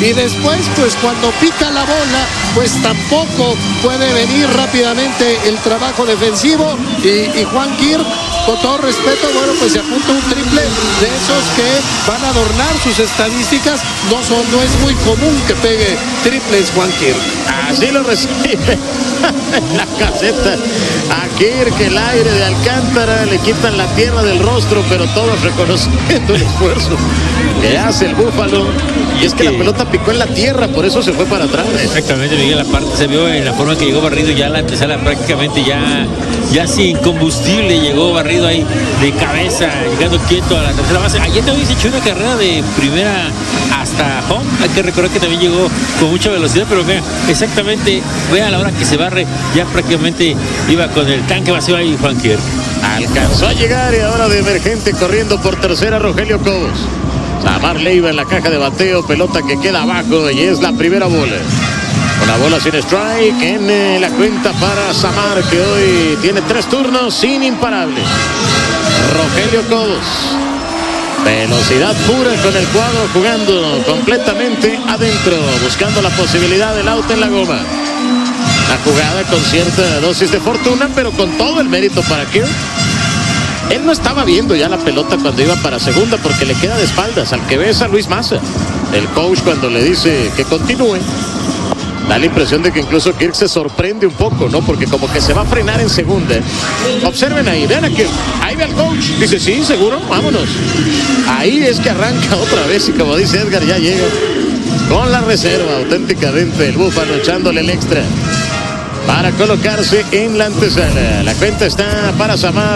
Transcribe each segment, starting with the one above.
y después pues cuando pica la bola pues tampoco puede venir rápidamente el trabajo defensivo y Juan Kirk, con todo respeto, bueno, pues se apunta un triple de esos que van a adornar sus estadísticas. No es muy común que pegue triples Juan Kirk. Así lo recibe en la caseta a Kirk, el aire de Alcántara, le quitan la tierra del rostro, pero todos reconociendo el esfuerzo que hace el Búfalo. Y es que la pelota picó en la tierra, por eso se fue para atrás. Exactamente, Miguel, aparte se vio en la forma que llegó barrido ya la antesala, prácticamente ya sin combustible, llegó barrido ahí de cabeza, llegando quieto a la tercera base. Ayer también se echó una carrera de primera hasta home. Hay que recordar que también llegó con mucha velocidad, pero vea, exactamente, vea a la hora que se barre, ya prácticamente iba con el tanque vacío ahí Juan Kirk. Alcanzó a llegar y ahora de emergente corriendo por tercera Rogelio Cobos. Samar Leiva en la caja de bateo, pelota que queda abajo y es la primera bola. Una bola sin strike en la cuenta para Samar, que hoy tiene 3 turnos sin imparables. Rogelio Cobos. Velocidad pura con el cuadro, jugando completamente adentro, buscando la posibilidad del out en la goma. La jugada con cierta dosis de fortuna, pero con todo el mérito para Kirk. Él no estaba viendo ya la pelota cuando iba para segunda porque le queda de espaldas. Al que ve es a Luis Maza. El coach, cuando le dice que continúe, da la impresión de que incluso Kirk se sorprende un poco, ¿no? Porque como que se va a frenar en segunda. Observen ahí, vean a Kirk. Ahí ve al coach. Dice, sí, seguro, vámonos. Ahí es que arranca otra vez y como dice Edgar, ya llega con la reserva auténticamente el Búfalo, echándole el extra para colocarse en la antesala. La cuenta está para Samar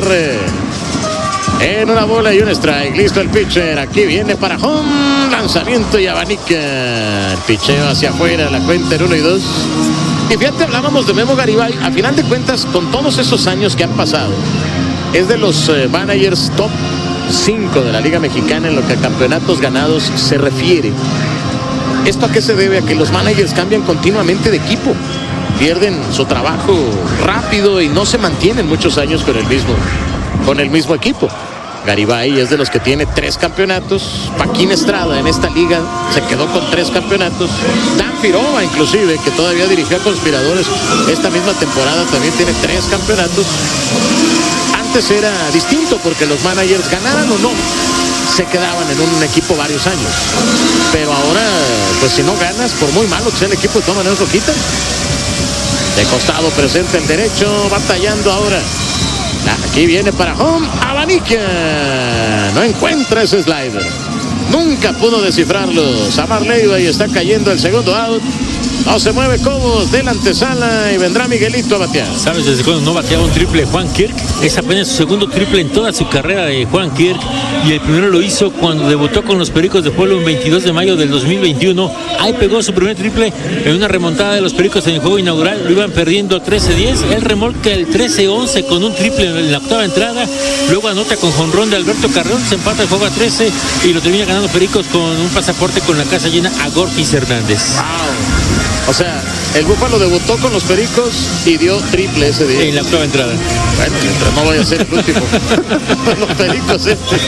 en una bola y un strike. Listo el pitcher. Aquí viene para home. Lanzamiento y abanica. El picheo hacia afuera. La cuenta en 1 y 2. Y fíjate, hablábamos de Memo Garibay. A final de cuentas, con todos esos años que han pasado, es de los managers top 5 de la Liga Mexicana en lo que a campeonatos ganados se refiere. ¿Esto a qué se debe? A que los managers cambian continuamente de equipo. Pierden su trabajo rápido y no se mantienen muchos años con el mismo equipo. Garibay es de los que tiene 3 campeonatos. Paquín Estrada en esta liga se quedó con 3 campeonatos. Dan Firova, inclusive, que todavía dirigió a Conspiradores esta misma temporada, también tiene 3 campeonatos. Antes era distinto porque los managers, ganaran o no, se quedaban en un equipo varios años. Pero ahora, pues si no ganas, por muy malo que sea el equipo, de todas maneras lo quitan. De costado presenta el derecho, batallando ahora. Aquí viene para home, abanica. No encuentra ese slider. Nunca pudo descifrarlo Samar Leiva y está cayendo el segundo out. No se mueve Cobos de la antesala y vendrá Miguelito a batear. ¿Sabes desde cuándo no bateaba un triple Juan Kirk? Es apenas su segundo triple en toda su carrera de Juan Kirk. Y el primero lo hizo cuando debutó con los Pericos de Puebla el 22 de mayo del 2021. Ahí pegó su primer triple en una remontada de los Pericos en el juego inaugural. Lo iban perdiendo 13-10. Él remolca el 13-11 con un triple en la octava entrada. Luego anota con jonrón de Alberto Carreón. Se empata el juego a 13 y lo termina ganando Pericos con un pasaporte con la casa llena a Gorkis Hernández. Wow. O sea, el Búfalo debutó con los Pericos y dio triple ese día. En la octava entrada. Bueno, mientras no vaya a ser el último. Los Pericos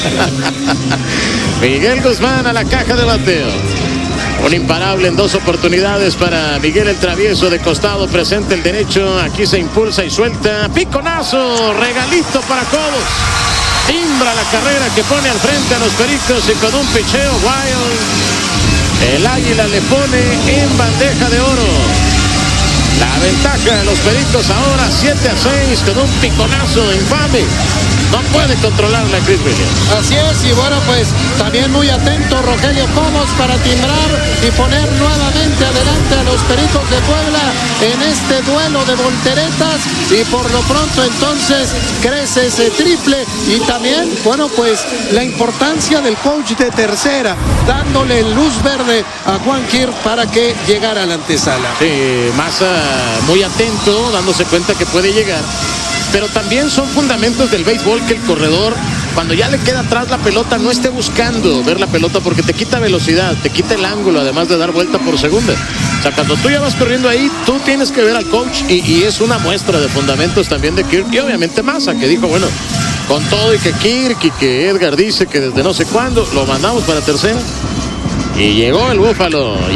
Miguel Guzmán a la caja de bateo. Un imparable en 2 oportunidades para Miguel el Travieso, de costado, presenta el derecho. Aquí se impulsa y suelta. Piconazo, regalito para Cobos. Timbra la carrera que pone al frente a los Pericos y con un picheo wild. El Águila le pone en bandeja de oro. La ventaja de los Pericos ahora 7-6 con un piconazo infame. No puede controlarla Chris Williams. Así es, y bueno, pues también muy atento Rogelio Cobos para timbrar y poner nuevamente adelante a los Pericos de Puebla en este duelo de volteretas. Y por lo pronto entonces crece ese triple. Y también, bueno, pues la importancia del coach de tercera, dándole luz verde a Juan Kirk para que llegara a la antesala. Sí, Maza muy atento, dándose cuenta que puede llegar. Pero también son fundamentos del béisbol que el corredor, cuando ya le queda atrás la pelota, no esté buscando ver la pelota, porque te quita velocidad, te quita el ángulo, además de dar vuelta por segunda. O sea, cuando tú ya vas corriendo ahí, tú tienes que ver al coach y es una muestra de fundamentos también de Kirk y obviamente Maza, que dijo, bueno, con todo y que Kirk y que Edgar dice que desde no sé cuándo, lo mandamos para tercera y llegó el Búfalo.